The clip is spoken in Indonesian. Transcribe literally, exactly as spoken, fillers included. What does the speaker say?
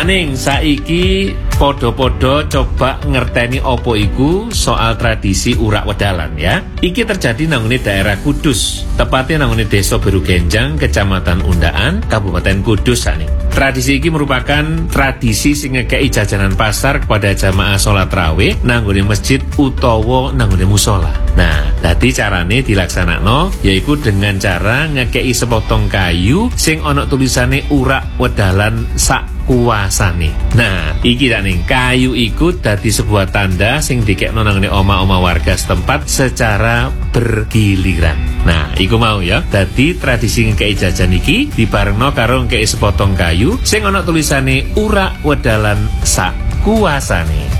Aning saiki podo-podo coba ngerteni opo iku soal tradisi urak wedalan ya. Iki terjadi nanggone daerah Kudus, tepatnya nanggone Desa Berugenjang, Kecamatan Undaan, Kabupaten Kudus Aning. Tradisi iki merupakan tradisi sing ngekei jajanan pasar kepada jamaah sholat rawih nanggone masjid utawa nanggone musola. Nah, dadi carane dilaksanakno yaiku dengan cara ngekei sepotong kayu sing ana tulisane urak wedalan sak kuasane. Nah, iki tak ning kayu iku dadi sebuah tanda sing dikekno nang oma-oma warga setempat secara bergiliran. Nah, iku mau ya. Dadi tradisi ngekei jajan iki dibarengno karo ngekei sepotong kayu sing ana tulisane urak wedalan sak kuasane.